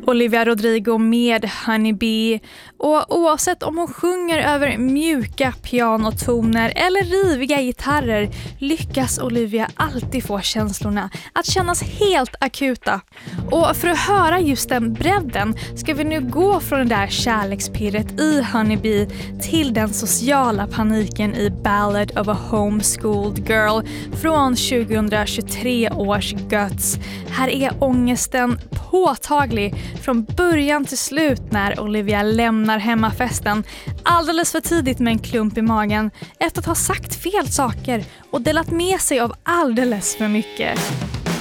Olivia Rodrigo med Honey Bee. Och oavsett om hon sjunger över mjuka pianotoner eller riviga gitarrer lyckas Olivia alltid få känslorna att kännas helt akuta. Och för att höra just den bredden ska vi nu gå från det där kärlekspirret i Honey Bee till den sociala paniken i Ballad of a Homeschooled Girl från 2023 års Guts. Här är ångesten påtaglig från början till slut när Olivia lämnar hemmafesten alldeles för tidigt med en klump i magen efter att ha sagt fel saker och delat med sig av alldeles för mycket.